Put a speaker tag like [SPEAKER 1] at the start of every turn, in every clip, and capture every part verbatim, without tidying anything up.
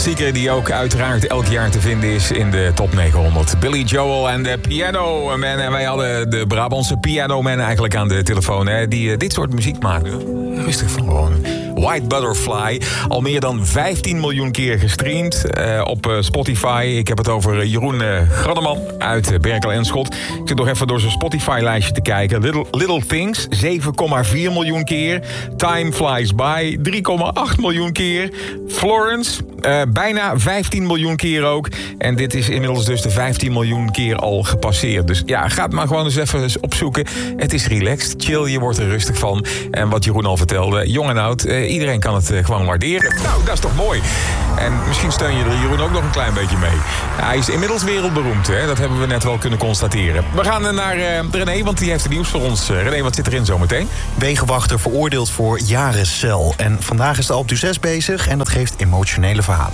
[SPEAKER 1] Klassieker die ook uiteraard elk jaar te vinden is in de top negenhonderd. Billy Joel en de Piano Man. En wij hadden de Brabantse Piano Man eigenlijk aan de telefoon. Hè, die uh, dit soort muziek maakte. Rustig van gewoon. White Butterfly. Al meer dan vijftien miljoen keer gestreamd uh, op uh, Spotify. Ik heb het over Jeroen uh, Granneman uit uh, Berkel en Schot. Ik zit nog even door zijn Spotify-lijstje te kijken. Little, Little Things, zeven komma vier miljoen keer. Time Flies By, drie komma acht miljoen keer. Florence, uh, bijna vijftien miljoen keer ook. En dit is inmiddels dus de vijftien miljoen keer al gepasseerd. Dus ja, ga het maar gewoon eens even opzoeken. Het is relaxed, chill, je wordt er rustig van. En wat Jeroen al vertelde, jong en oud, uh, iedereen kan het uh, gewoon waarderen. Nou, dat is toch mooi. En misschien steun je er Jeroen ook nog een klein beetje mee. Hij is inmiddels wereldberoemd, hè? Dat hebben we net wel kunnen constateren. We gaan naar uh, René, want die heeft het nieuws voor ons. Uh, René, wat zit erin zometeen?
[SPEAKER 2] Wegenwachter veroordeeld voor jaren cel. En vandaag is de Alpe d'Huez bezig en dat geeft emotionele verhalen.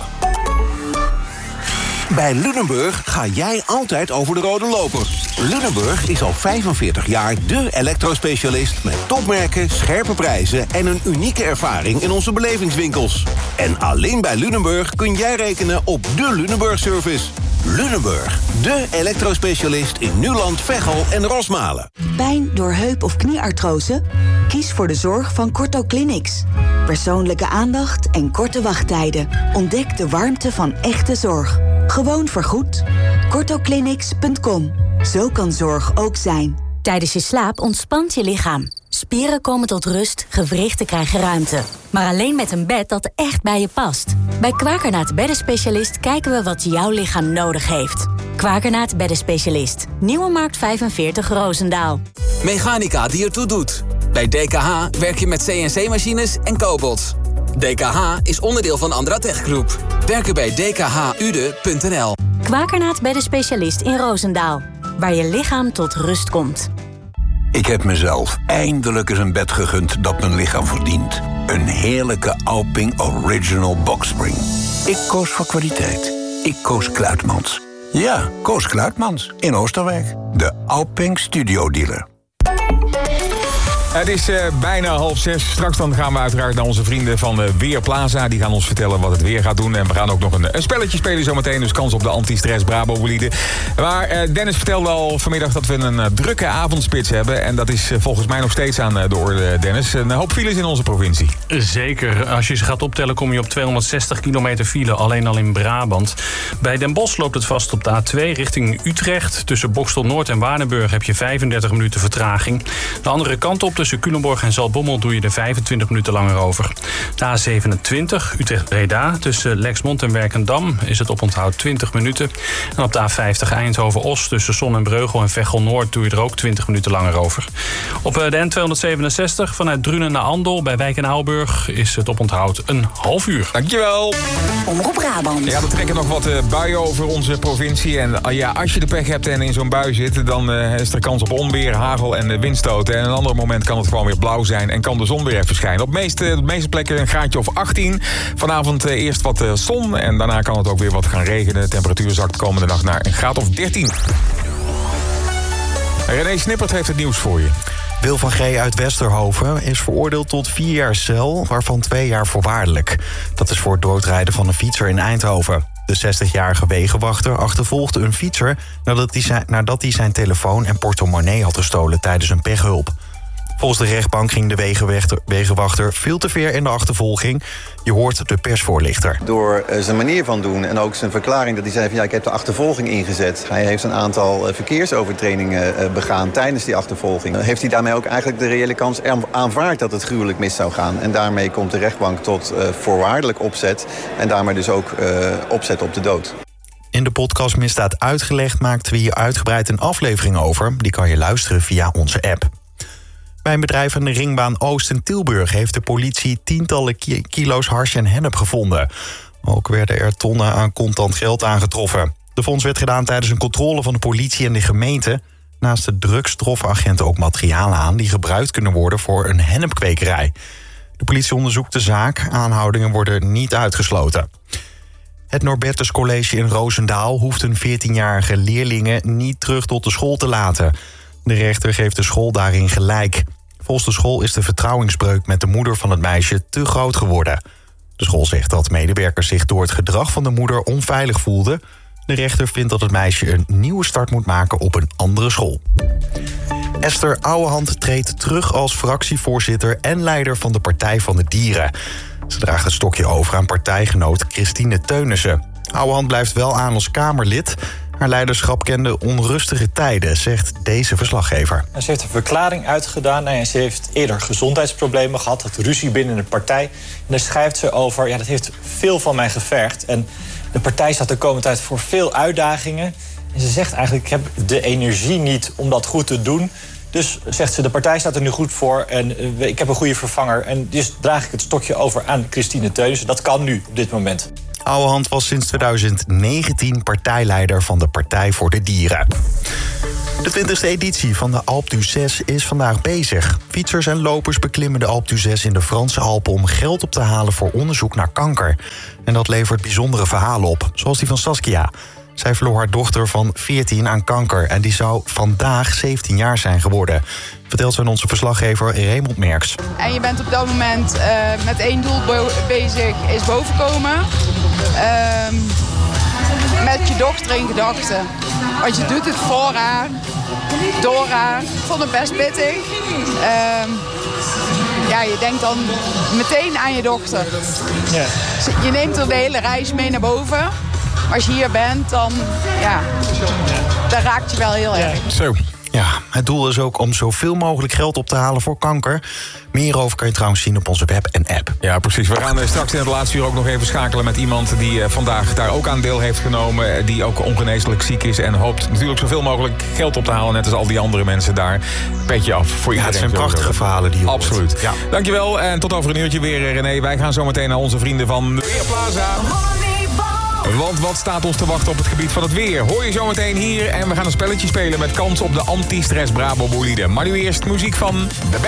[SPEAKER 3] Bij Lunenburg ga jij altijd over de rode loper. Lunenburg is al vijfenveertig jaar de elektrospecialist met topmerken, scherpe prijzen en een unieke ervaring in onze belevingswinkels. En alleen bij Lunenburg kun jij rekenen op de Lunenburg-service. Lunenburg, de elektrospecialist in Nuland, Veghel en Rosmalen.
[SPEAKER 4] Pijn door heup- of knieartrose? Kies voor de zorg van Corto Clinics. Persoonlijke aandacht en korte wachttijden. Ontdek de warmte van echte zorg. Gewoon vergoed. corto clinics punt com. Zo kan zorg ook zijn.
[SPEAKER 5] Tijdens je slaap ontspant je lichaam. Spieren komen tot rust, gewrichten krijgen ruimte. Maar alleen met een bed dat echt bij je past. Bij Kwakernaat Beddenspecialist kijken we wat jouw lichaam nodig heeft. Kwakernaat Beddenspecialist. Nieuwe Markt vijfenveertig Roosendaal.
[SPEAKER 6] Mechanica die ertoe doet. Bij D K H werk je met C N C-machines en cobots. D K H is onderdeel van Andratech Groep. Werken bij d k h u d e punt n l.
[SPEAKER 5] Kwakernaat Beddenspecialist in Roosendaal. Waar je lichaam tot rust komt.
[SPEAKER 3] Ik heb mezelf eindelijk eens een bed gegund dat mijn lichaam verdient. Een heerlijke Alping Original Boxspring. Ik koos voor kwaliteit. Ik koos Kluitmans. Ja, koos Kluitmans in Oosterwijk. De Alping Studio Dealer.
[SPEAKER 1] Het is uh, bijna half zes. Straks dan gaan we uiteraard naar onze vrienden van uh, Weerplaza. Die gaan ons vertellen wat het weer gaat doen. En we gaan ook nog een, een spelletje spelen zometeen. Dus kans op de anti-stress Brabo-bolide. Maar uh, Dennis vertelde al vanmiddag dat we een uh, drukke avondspits hebben. En dat is uh, volgens mij nog steeds aan uh, de orde, Dennis. Een hoop files in onze provincie.
[SPEAKER 7] Zeker. Als je ze gaat optellen kom je op tweehonderdzestig kilometer file. Alleen al in Brabant. Bij Den Bosch loopt het vast op de A twee richting Utrecht. Tussen Bokstel Noord en Waardenburg heb je vijfendertig minuten vertraging. De andere kant op tussen Culemborg en Zaltbommel doe je er vijfentwintig minuten langer over. De A zevenentwintig Utrecht-Breda tussen Lexmond en Werkendam is het oponthoud twintig minuten. En op de A vijftig Eindhoven-Os tussen Son en Breugel en Veghel-Noord doe je er ook twintig minuten langer over. Op de N tweehonderdzevenenzestig vanuit Drunen naar Andel bij Wijk en Aalburg is het oponthoud een half uur.
[SPEAKER 1] Dankjewel.
[SPEAKER 5] Omroep Brabant.
[SPEAKER 1] Ja, er trekken nog wat uh, buien over onze provincie. En uh, ja, als je de pech hebt en in zo'n bui zit, dan uh, is er kans op onweer, hagel en uh, windstoten. En een ander moment kan het gewoon weer blauw zijn en kan de zon weer even schijnen. Op de meeste, de meeste plekken een graadje of achttien. Vanavond uh, eerst wat uh, zon en daarna kan het ook weer wat gaan regenen. De temperatuur zakt de komende nacht naar een graad of dertien. René Snippert heeft het nieuws voor je.
[SPEAKER 2] Wil van G. uit Westerhoven is veroordeeld tot vier jaar cel, waarvan twee jaar voorwaardelijk. Dat is voor het doodrijden van een fietser in Eindhoven. De zestigjarige wegenwachter achtervolgde een fietser nadat hij zijn, nadat hij zijn telefoon en portemonnee had gestolen tijdens een pechhulp. Volgens de rechtbank ging de wegenwachter, wegenwachter veel te ver in de achtervolging. Je hoort de persvoorlichter.
[SPEAKER 8] Door uh, zijn manier van doen en ook zijn verklaring dat hij zei van ja, ik heb de achtervolging ingezet. Hij heeft een aantal uh, verkeersovertredingen uh, begaan tijdens die achtervolging. Uh, heeft hij daarmee ook eigenlijk de reële kans aanvaard dat het gruwelijk mis zou gaan. En daarmee komt de rechtbank tot uh, voorwaardelijk opzet en daarmee dus ook uh, opzet op de dood.
[SPEAKER 2] In de podcast Misdaad Uitgelegd maakten we hier uitgebreid een aflevering over. Die kan je luisteren via onze app. Bij een bedrijf aan de ringbaan Oost in Tilburg heeft de politie tientallen ki- kilo's hars en hennep gevonden. Ook werden er tonnen aan contant geld aangetroffen. De fonds werd gedaan tijdens een controle van de politie en de gemeente. Naast de drugs troffen agenten ook materialen aan die gebruikt kunnen worden voor een hennepkwekerij. De politie onderzoekt de zaak. Aanhoudingen worden niet uitgesloten. Het Norbertus College in Roosendaal hoeft een veertienjarige leerlingen niet terug tot de school te laten. De rechter geeft de school daarin gelijk. Volgens de school is de vertrouwingsbreuk met de moeder van het meisje te groot geworden. De school zegt dat medewerkers zich door het gedrag van de moeder onveilig voelden. De rechter vindt dat het meisje een nieuwe start moet maken op een andere school. Esther Ouwehand treedt terug als fractievoorzitter en leider van de Partij van de Dieren. Ze draagt het stokje over aan partijgenoot Christine Teunissen. Ouwehand blijft wel aan als Kamerlid. Haar leiderschap kende onrustige tijden, zegt deze verslaggever.
[SPEAKER 9] En ze heeft een verklaring uitgedaan en ze heeft eerder gezondheidsproblemen gehad, had ruzie binnen de partij. En daar schrijft ze over, ja, dat heeft veel van mij gevergd. En de partij staat de komende tijd voor veel uitdagingen. En ze zegt eigenlijk, ik heb de energie niet om dat goed te doen. Dus zegt ze, de partij staat er nu goed voor en uh, ik heb een goede vervanger. En dus draag ik het stokje over aan Christine Teunissen. Dat kan nu, op dit moment.
[SPEAKER 2] Ouwehand was sinds twintig negentien partijleider van de Partij voor de Dieren. De twintigste editie van de Alpe d'Huez is vandaag bezig. Fietsers en lopers beklimmen de Alpe d'Huez in de Franse Alpen om geld op te halen voor onderzoek naar kanker. En dat levert bijzondere verhalen op, zoals die van Saskia. Zij verloor haar dochter van veertien aan kanker en die zou vandaag zeventien jaar zijn geworden. Vertelt ze aan onze verslaggever Raymond Merks.
[SPEAKER 10] En je bent op dat moment uh, met één doel bo- bezig, is bovenkomen. Uh, met je dochter in gedachten. Want je doet het voor haar, door haar. Ik vond het best pittig. Uh, ja, je denkt dan meteen aan je dochter. Ja. Je neemt er de hele reis mee naar boven. Als je hier bent, dan, ja, dat raakt je wel heel erg.
[SPEAKER 2] Zo. Ja, het doel is ook om zoveel mogelijk geld op te halen voor kanker. Meer hierover kan je trouwens zien op onze web en app.
[SPEAKER 1] Ja, precies. We gaan straks in het laatste uur ook nog even schakelen met iemand die vandaag daar ook aan deel heeft genomen. Die ook ongeneeslijk ziek is en hoopt natuurlijk zoveel mogelijk geld op te halen. Net als al die andere mensen daar. Petje af voor iedereen.
[SPEAKER 2] Ja, het zijn prachtige verhalen die je hoort.
[SPEAKER 1] Absoluut.
[SPEAKER 2] Ja.
[SPEAKER 1] Dankjewel en tot over een uurtje weer, René. Wij gaan zo meteen naar onze vrienden van Weerplaza. Want wat staat ons te wachten op het gebied van het weer? Hoor je zometeen hier en we gaan een spelletje spelen met kans op de anti-stress Brabo bolide. Maar nu eerst muziek van de